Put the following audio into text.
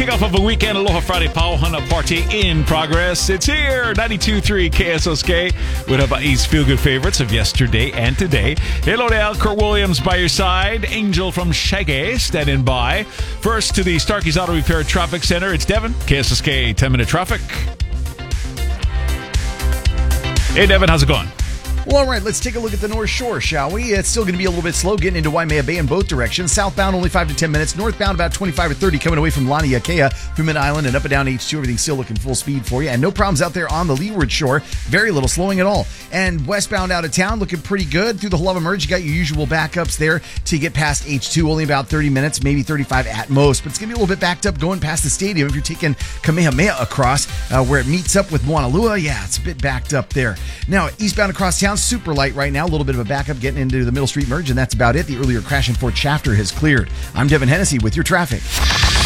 Kickoff of a weekend Aloha Friday Pauhana party in progress. It's here, 92.3 KSOSK with Hawaii's feel-good favorites of yesterday and today. Hello there, Kurt Williams by your side. Angel from Shaggy standing by. First to the Starkey's Auto Repair Traffic Center, it's Devin, KSOSK 10-minute traffic. Hey Devin, how's it going? Well, all right, let's take a look at the North Shore, shall we? It's still going to be a little bit slow getting into Waimea Bay in both directions. Southbound, only 5 to 10 minutes. Northbound, about 25 or 30 coming away from Laniakea through Mid-Island and up and down H2. Everything's still looking full speed for you. And no problems out there on the Leeward Shore. Very little slowing at all. And westbound out of town, looking pretty good. Through the Halawa Merge, you got your usual backups there till you get past H2. Only about 30 minutes, maybe 35 at most. But it's going to be a little bit backed up going past the stadium. If you're taking Kamehameha across where it meets up with Moanalua, yeah, it's a bit backed up there. Now, eastbound across town, super light right now. A little bit of a backup getting into the Middle Street Merge, and that's about it. The earlier crash in Fort Shafter has cleared. I'm Devin Hennessy with your traffic.